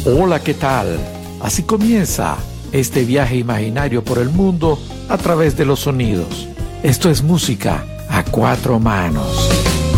Hola, ¿qué tal? Así comienza este viaje imaginario por el mundo a través de los sonidos. Esto es música a cuatro manos.